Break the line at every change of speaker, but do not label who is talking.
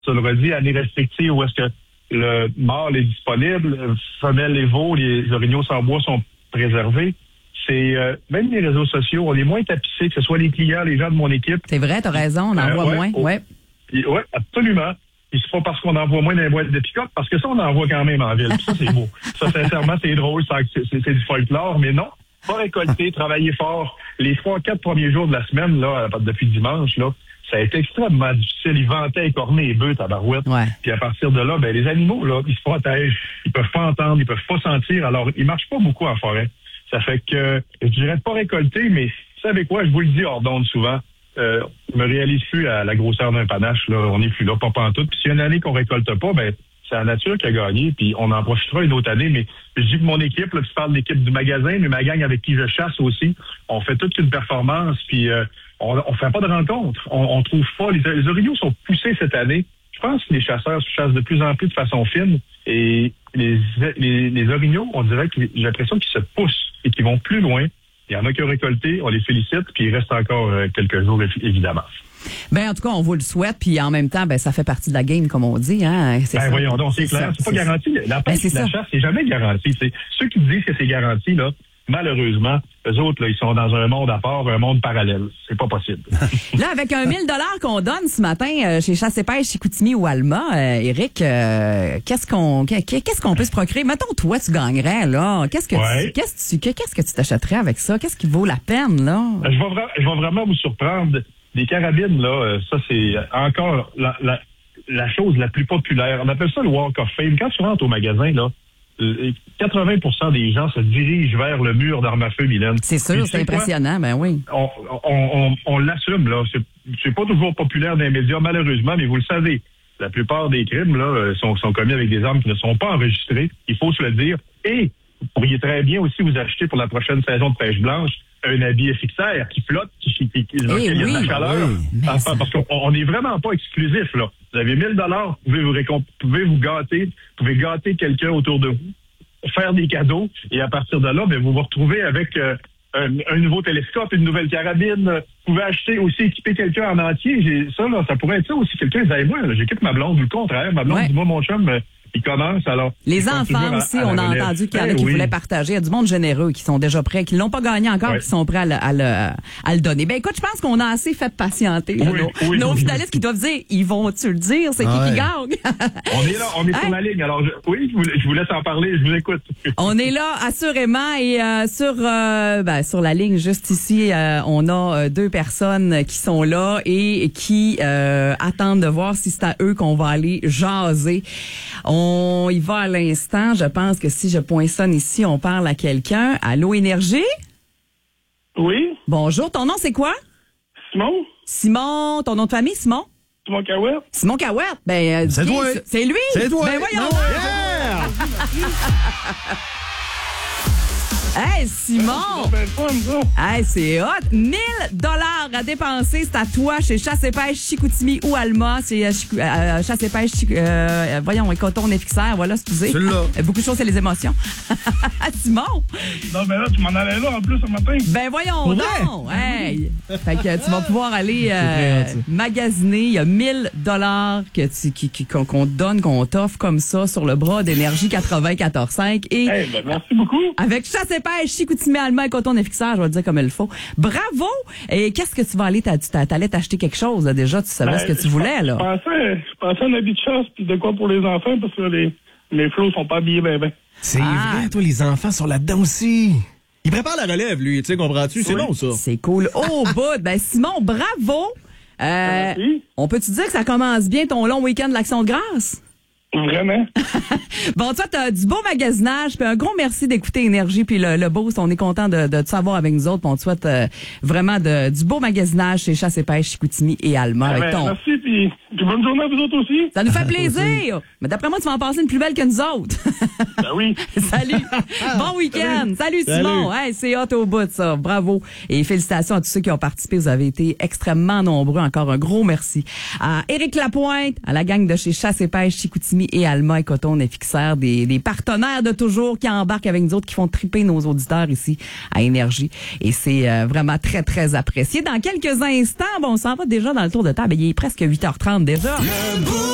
tu l'auras dit, année restrictive où est-ce que le mâle est disponible, femelle et veaux, les orignaux sans bois sont préservés. C'est même les réseaux sociaux, on est moins tapissés, que ce soit les clients, les gens de mon équipe.
C'est vrai, t'as raison, on en voit moins. Oui,
absolument. Puis c'est pas parce qu'on envoie moins dans les boîtes de pick-up, parce que ça, on en voit quand même en ville. Puis ça, c'est beau. Ça, sincèrement, c'est drôle, c'est du folklore, mais non. Pas récolter, travailler fort. Les 3-4 premiers jours de la semaine, là, depuis dimanche, là, ça a été extrêmement difficile. Ils vantaient écorner les bœufs, tabarouette.
Ouais.
Puis à partir de là, ben les animaux, là, ils se protègent. Ils peuvent pas entendre, ils peuvent pas sentir. Alors, ils marchent pas beaucoup en forêt. Ça fait que, je dirais pas récolter, mais vous savez quoi, je vous le dis hors d'onde souvent. Je me réalise plus à la grosseur d'un panache, là. On n'est plus là, pas pantoute. Puis s'il y a une année qu'on récolte pas, ben, c'est la nature qui a gagné, puis on en profitera une autre année. Mais je dis que mon équipe, là, tu parles de l'équipe du magasin, mais ma gang avec qui je chasse aussi, on fait toute une performance, puis on fait pas de rencontres. On trouve pas. Les orignaux sont poussés cette année. Je pense que les chasseurs chassent de plus en plus de façon fine. Et les orignaux, on dirait que j'ai l'impression qu'ils se poussent et qu'ils vont plus loin. Il y en a qui ont récolté, on les félicite, puis il reste encore quelques jours, évidemment.
Ben en tout cas, on vous le souhaite, puis en même temps, ben ça fait partie de la game, comme on dit, hein.
Voyons donc, c'est clair, c'est pas garanti. La pêche, la chasse, c'est jamais garanti. C'est ceux qui disent que c'est garanti, là, malheureusement, eux autres, là, ils sont dans un monde à part, un monde parallèle. C'est pas possible.
Là, avec un 1 000 $ qu'on donne ce matin chez Chasse et Pêche, Chicoutimi ou Alma, Éric, qu'est-ce qu'on peut se procurer? Mettons, toi, tu gagnerais, là. Qu'est-ce que tu t'achèterais avec ça? Qu'est-ce qui vaut la peine, là?
Je vais vraiment vous surprendre. Des carabines, là, ça, c'est encore la chose la plus populaire. On appelle ça le Walk of Fame. Quand tu rentres au magasin, là, 80% des gens se dirigent vers le mur d'armes à feu, Mylène. C'est
sûr, c'est impressionnant, ben oui.
On l'assume, là. C'est pas toujours populaire dans les médias, malheureusement, mais vous le savez. La plupart des crimes, là, sont commis avec des armes qui ne sont pas enregistrées. Il faut se le dire. Et vous pourriez très bien aussi vous acheter pour la prochaine saison de pêche blanche un habit fixaire qui flotte, qui y a de la chaleur. Parce qu'on n'est vraiment pas exclusif, là. Vous avez 1 000 $, vous pouvez vous gâter, vous pouvez gâter quelqu'un autour de vous, faire des cadeaux, et à partir de là, ben, vous vous retrouvez avec un nouveau télescope, une nouvelle carabine. Vous pouvez acheter aussi, équiper quelqu'un en entier. Ça pourrait être ça aussi. Quelqu'un dit, moi, j'équipe ma blonde, ou le contraire. Ma blonde dit, moi, mon chum, il commence, alors...
Les enfants aussi, on a entendu qu'il y en a qui voulaient partager. Il y a du monde généreux qui sont déjà prêts, qui l'ont pas gagné encore, qui sont prêts à le donner. Ben écoute, je pense qu'on a assez fait patienter nos finalistes qui doivent dire, ils vont-tu le dire, c'est qui gagne?
On est là, on est sur la ligne. Alors, je vous laisse en parler, je vous écoute.
On est là, assurément, et sur la ligne, juste ici, on a 2 personnes qui sont là et qui attendent de voir si c'est à eux qu'on va aller jaser. On y va à l'instant. Je pense que si je poinçonne ici, on parle à quelqu'un. Allô, Énergie?
Oui.
Bonjour. Ton nom, c'est quoi?
Simon.
Simon. Ton nom de famille, Simon?
Simon Cahouette.
Simon Cahouette. Ben,
c'est toi.
C'est lui?
C'est toi.
Ben, voyons.
Yeah!
Hey, Simon! Hey, c'est hot! 1 000 $ à dépenser, c'est à toi chez Chasse et Pêche Chicoutimi ou Alma. C'est Chasse et Pêche Coton Fixère, voilà, excusez. Beaucoup de choses, c'est les émotions. Simon!
Non, ben là, tu m'en allais là en plus ce matin.
Ben voyons donc! Hey! Fait que tu vas pouvoir aller magasiner. Il y a 1 000 $ qu'on te donne, qu'on t'offre comme ça sur le bras d'Énergie 94.5. Et
merci beaucoup.
avec Chasse et Pêche, Chicoutimi, Alma et Coton Fixeur, je vais le dire comme il faut. Bravo! Et qu'est-ce que tu vas aller? T'allais t'acheter quelque chose, là, déjà? Tu savais ce que tu voulais, là?
Je pensais à un habit de chasse puis de quoi pour les enfants, parce que les flots sont pas habillés ben.
C'est vrai, toi, les enfants sont là-dedans aussi. Il prépare la relève, lui, tu sais, comprends-tu? C'est bon, ça.
C'est cool. Oh, bout! Ben, Simon, bravo! On peut-tu dire que ça commence bien ton long week-end de l'Action de grâce?
Vraiment.
Bon, toi, t'as du beau magasinage, puis un gros merci d'écouter Énergie, puis le boost. On est content de te savoir avec nous autres, puis on te souhaite vraiment du beau magasinage chez Chasse et Pêche, Chicoutimi et Alma.
Merci, puis bonne journée à vous autres aussi.
Ça nous fait plaisir. Mais d'après moi, tu vas en passer une plus belle que nous autres.
Ben oui.
Salut. Bon week-end. Salut Simon. Hey, c'est hot au bout de ça. Bravo. Et félicitations à tous ceux qui ont participé. Vous avez été extrêmement nombreux. Encore un gros merci à Éric Lapointe, à la gang de chez Chasse et Pêche, Chicoutimi et Alma et Coton Fixeur, des partenaires de toujours qui embarquent avec nous autres, qui font triper nos auditeurs ici à Énergie. Et c'est vraiment très, très apprécié. Dans quelques instants, on s'en va déjà dans le tour de table. Il est presque 8h30 déjà.